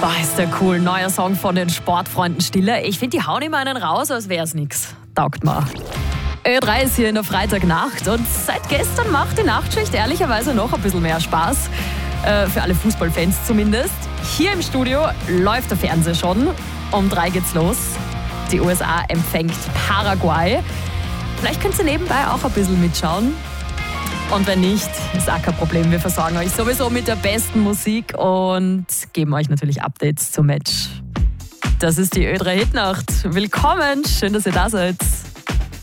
Boah, ist der cool. Neuer Song von den Sportfreunden Stille. Ich finde, die hauen immer einen raus, als wäre es nichts. Taugt mal. Ö3 ist hier in der Freitagnacht und seit gestern macht die Nachtschicht ehrlicherweise noch ein bisschen mehr Spaß. Für alle Fußballfans zumindest. Hier im Studio läuft der Fernseher schon. Um 3 geht's los. Die USA empfängt Paraguay. Vielleicht könnt ihr nebenbei auch ein bisschen mitschauen. Und wenn nicht, ist auch kein Problem. Wir versorgen euch sowieso mit der besten Musik und geben euch natürlich Updates zum Match. Das ist die Ö3 Hitnacht. Willkommen, schön, dass ihr da seid.